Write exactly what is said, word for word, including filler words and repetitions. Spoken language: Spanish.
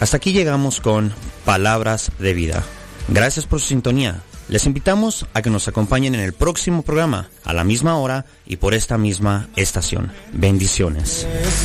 Hasta aquí llegamos con Palabras de Vida. Gracias por su sintonía. Les invitamos a que nos acompañen en el próximo programa, a la misma hora y por esta misma estación. Bendiciones.